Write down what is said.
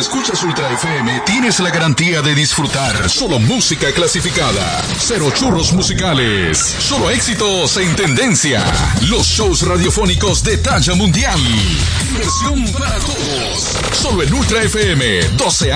escuchas Ultra FM, tienes la garantía de disfrutar solo música clasificada. Cero churros musicales. Solo éxitos en tendencia. Los shows radiofónicos de talla mundial. Diversión para todos. Solo en Ultra FM, 12